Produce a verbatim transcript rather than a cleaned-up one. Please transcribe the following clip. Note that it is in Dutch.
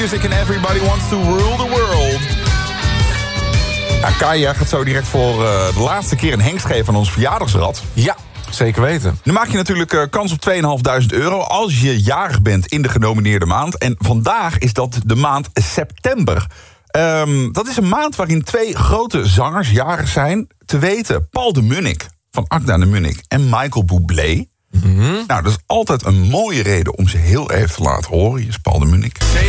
Music and everybody wants to rule the world. Ja, Kaya gaat zo direct voor uh, de laatste keer een hengst geven aan ons verjaardagsrad. Ja, zeker weten. Nu maak je natuurlijk uh, kans op tweeduizend vijfhonderd euro als je jarig bent in de genomineerde maand. En vandaag is dat de maand september. Um, dat is een maand waarin twee grote zangers jarig zijn. Te weten Paul de Munnik van Akda de Munnik en Michael Bublé. Mm-hmm. Nou, dat is altijd een mooie reden om ze heel even te laten horen. Hier is Paul de Munnik.